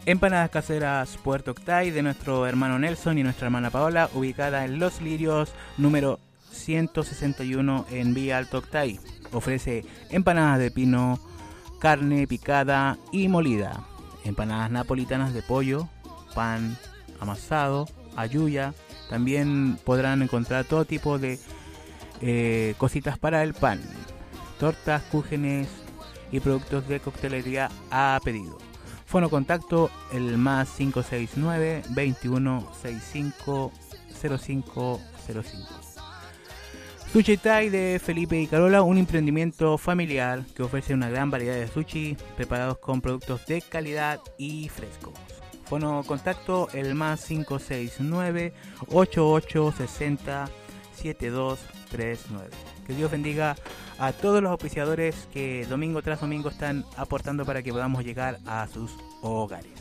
Empanadas caseras Puerto Octay de nuestro hermano Nelson y nuestra hermana Paola, ubicada en Los Lirios, número 161 en Vía Alto Octay. Ofrece empanadas de pino, carne picada y molida, empanadas napolitanas de pollo, pan amasado, ayuya. También podrán encontrar todo tipo de cositas para el pan, tortas, cúgenes y productos de coctelería a pedido. Fono contacto el más 569 2165 0505. Sushi Thai de Felipe y Carola, un emprendimiento familiar que ofrece una gran variedad de sushi preparados con productos de calidad y frescos. Fono contacto el más 569 8860 7239. Que Dios bendiga a todos los auspiciadores que domingo tras domingo están aportando para que podamos llegar a sus hogares.